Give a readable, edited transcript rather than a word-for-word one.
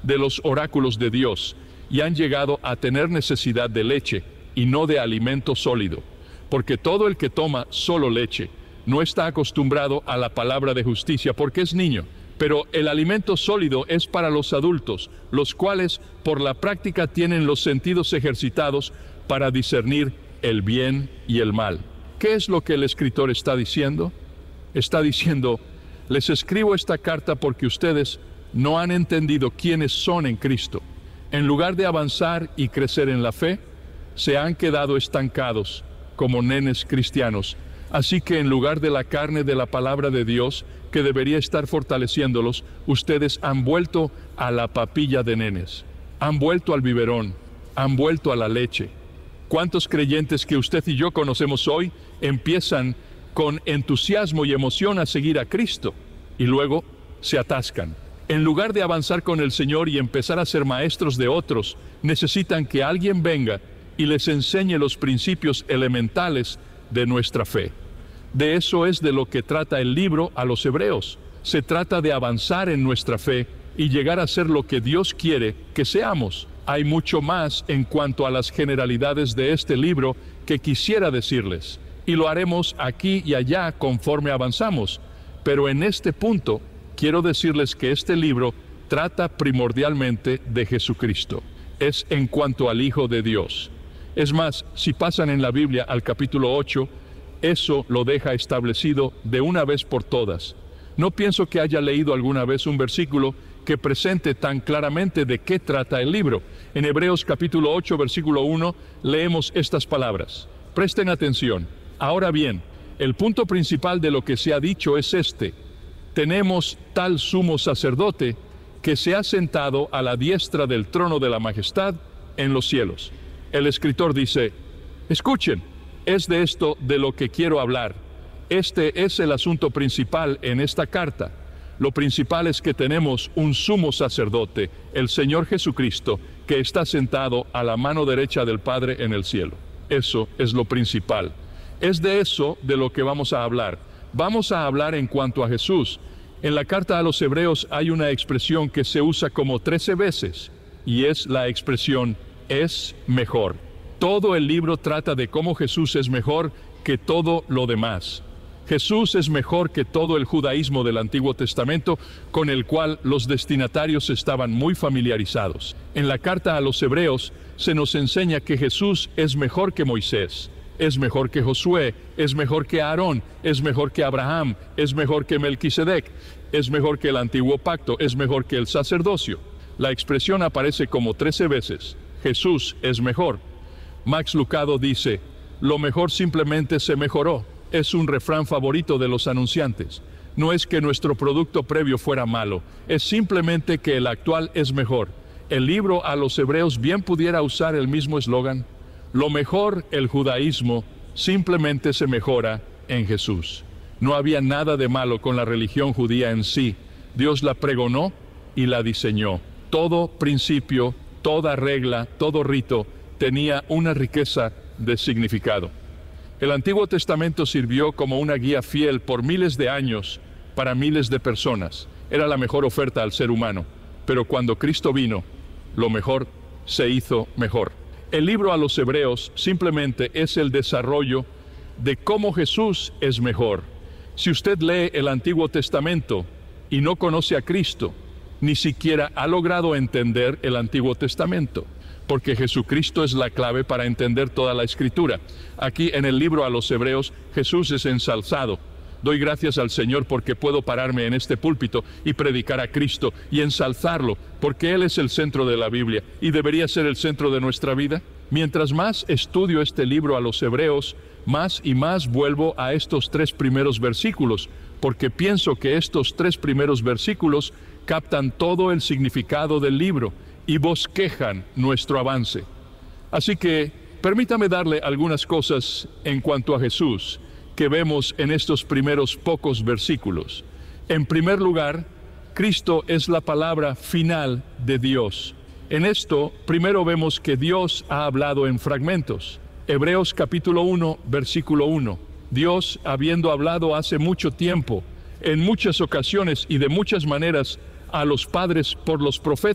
de los oráculos de Dios y han llegado a tener necesidad de leche y no de alimento sólido, porque todo el que toma solo leche no está acostumbrado a la palabra de justicia porque es niño, pero el alimento sólido es para los adultos, los cuales por la práctica tienen los sentidos ejercitados para discernir el bien y el mal. ¿Qué es lo que el escritor está diciendo? Está diciendo: les escribo esta carta porque ustedes no han entendido quiénes son en Cristo. En lugar de avanzar y crecer en la fe, se han quedado estancados como nenes cristianos. Así que en lugar de la carne de la palabra de Dios, que debería estar fortaleciéndolos, ustedes han vuelto a la papilla de nenes. Han vuelto al biberón, han vuelto a la leche. ¿Cuántos creyentes que usted y yo conocemos hoy empiezan con entusiasmo y emoción a seguir a Cristo y luego se atascan? En lugar de avanzar con el Señor y empezar a ser maestros de otros, necesitan que alguien venga y les enseñe los principios elementales de nuestra fe. De eso es de lo que trata el libro a los Hebreos. Se trata de avanzar en nuestra fe y llegar a ser lo que Dios quiere que seamos. Hay mucho más en cuanto a las generalidades de este libro que quisiera decirles, y lo haremos aquí y allá conforme avanzamos. Pero en este punto, quiero decirles que este libro trata primordialmente de Jesucristo. Es en cuanto al Hijo de Dios. Es más, si pasan en la Biblia al capítulo 8, eso lo deja establecido de una vez por todas. No pienso que haya leído alguna vez un versículo que presente tan claramente de qué trata el libro. En Hebreos capítulo 8, versículo 1, leemos estas palabras. Presten atención. Ahora bien, el punto principal de lo que se ha dicho es este: tenemos tal sumo sacerdote que se ha sentado a la diestra del trono de la majestad en los cielos. El escritor dice: escuchen, es de esto de lo que quiero hablar. Este es el asunto principal en esta carta. Lo principal es que tenemos un sumo sacerdote, el Señor Jesucristo, que está sentado a la mano derecha del Padre en el cielo. Eso es lo principal. Es de eso de lo que vamos a hablar. Vamos a hablar en cuanto a Jesús. En la carta a los Hebreos hay una expresión que se usa como 13 veces, y es la expresión es mejor. Todo el libro trata de cómo Jesús es mejor que todo lo demás. Jesús es mejor que todo el judaísmo del Antiguo Testamento, con el cual los destinatarios estaban muy familiarizados. En la carta a los Hebreos se nos enseña que Jesús es mejor que Moisés, es mejor que Josué, es mejor que Aarón, es mejor que Abraham, es mejor que Melquisedec, es mejor que el antiguo pacto, es mejor que el sacerdocio. La expresión aparece como 13 veces. Jesús es mejor. Max Lucado dice: lo mejor simplemente se mejoró. Es un refrán favorito de los anunciantes. No es que nuestro producto previo fuera malo, es simplemente que el actual es mejor. El libro a los Hebreos bien pudiera usar el mismo eslogan. Lo mejor, el judaísmo, simplemente se mejora en Jesús. No había nada de malo con la religión judía en sí. Dios la pregonó y la diseñó. Todo principio, toda regla, todo rito tenía una riqueza de significado. El Antiguo Testamento sirvió como una guía fiel por miles de años para miles de personas. Era la mejor oferta al ser humano. Pero cuando Cristo vino, lo mejor se hizo mejor. El libro a los Hebreos simplemente es el desarrollo de cómo Jesús es mejor. Si usted lee el Antiguo Testamento y no conoce a Cristo, ni siquiera ha logrado entender el Antiguo Testamento, porque Jesucristo es la clave para entender toda la Escritura. Aquí en el libro a los Hebreos, Jesús es ensalzado. Doy gracias al Señor porque puedo pararme en este púlpito y predicar a Cristo y ensalzarlo, porque Él es el centro de la Biblia y debería ser el centro de nuestra vida. Mientras más estudio este libro a los Hebreos, más y más vuelvo a estos 3 primeros versículos, porque pienso que estos 3 primeros versículos captan todo el significado del libro y bosquejan nuestro avance. Así que permítame darle algunas cosas en cuanto a Jesús que vemos en estos primeros pocos versículos. En primer lugar, Cristo es la palabra final de Dios. En esto, primero vemos que Dios ha hablado en fragmentos. Hebreos capítulo 1, versículo 1. Dios, habiendo hablado hace mucho tiempo, en muchas ocasiones y de muchas maneras, a los padres por los profetas,